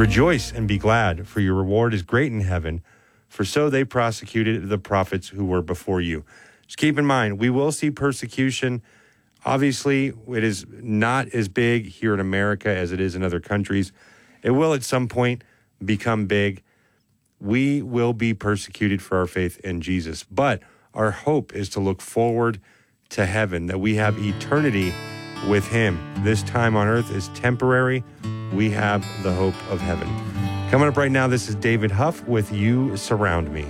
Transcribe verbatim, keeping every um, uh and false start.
Rejoice and be glad, for your reward is great in heaven, for so they prosecuted the prophets who were before you. Just keep in mind, we will see persecution. Obviously, it is not as big here in America as it is in other countries. It will at some point become big. We will be persecuted for our faith in Jesus, but our hope is to look forward to heaven, that we have eternity with him. This time on earth is temporary. We have the hope of heaven. Coming up right now, this is David Huff with You Surround Me.